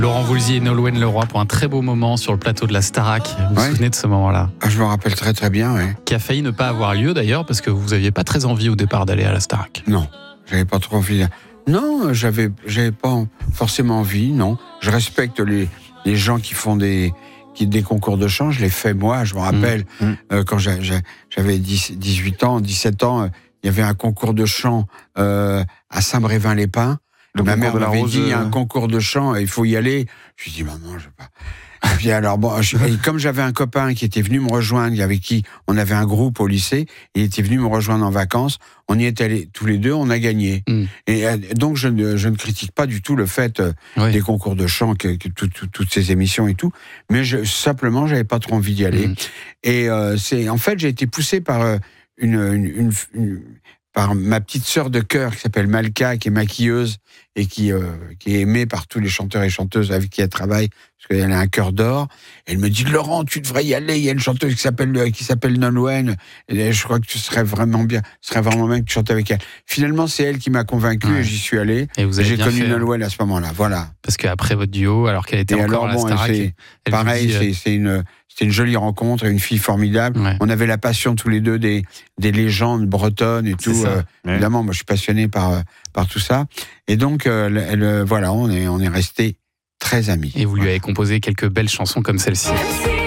Laurent Voulzy et Nolwenn Leroy pour un très beau moment sur le plateau de la Starac. Vous vous souvenez de ce moment-là ? Je me rappelle très très bien, oui. Qui a failli ne pas avoir lieu d'ailleurs, parce que vous n'aviez pas très envie au départ d'aller à la Starac. Non, j'avais pas trop envie. Non, j'avais pas forcément envie, non. Je respecte les gens qui font des concours de chant. Je l'ai fait moi, je me rappelle, quand j'avais 18 ans, 17 ans, il y avait un concours de chant à Saint-Brévin-les-Pins. Ma mère m'avait dit, il y a un concours de chant, il faut y aller. Je lui ai dit, maman, je ne veux pas. Et puis alors, et comme j'avais un copain qui était venu me rejoindre, avec qui on avait un groupe au lycée, il était venu me rejoindre en vacances, on y est allés tous les deux, on a gagné. Et donc, je ne critique pas du tout le fait des concours de chant, toutes ces émissions et tout, mais simplement, j'avais pas trop envie d'y aller. Et en fait, j'ai été poussé par par ma petite sœur de cœur qui s'appelle Malka, qui est maquilleuse et qui est aimée par tous les chanteurs et chanteuses avec qui elle travaille, parce qu'elle a un cœur d'or. Elle me dit, Laurent, tu devrais y aller, il y a une chanteuse qui s'appelle Nolwenn, et je crois que ce serait vraiment bien que tu chantes avec elle. Finalement, c'est elle qui m'a convaincu et j'y suis allé. Et j'ai connu Nolwenn à ce moment-là, voilà. Parce qu'après votre duo, alors qu'elle était encore à la Starac, pareil, c'était une jolie rencontre, une fille formidable. Ouais. On avait la passion tous les deux des légendes bretonnes et tout. Évidemment, moi je suis passionné par tout ça. Et donc, voilà, on est restés très amis. Et vous lui avez composé quelques belles chansons comme celle-ci.